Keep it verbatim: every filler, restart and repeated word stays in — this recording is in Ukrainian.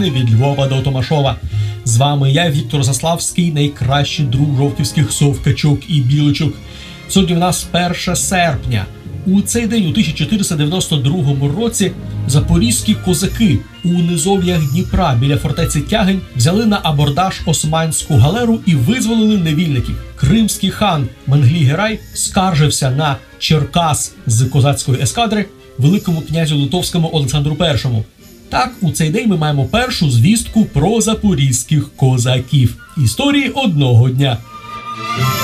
України від Львова до Томашова. З вами я, Віктор Заславський, найкращий друг жовківських сов, качок і білочок. Сьогодні в нас перше серпня. У цей день, у тисяча чотириста дев'яносто другому році, запорізькі козаки у низов'ях Дніпра біля фортеці Тягень взяли на абордаж османську галеру і визволили невільників. Кримський хан Менглі-Герай скаржився на Черкас з козацької ескадри великому князю Литовському Олександру Першому. Так, у цей день ми маємо першу звістку про запорізьких козаків. Історії одного дня.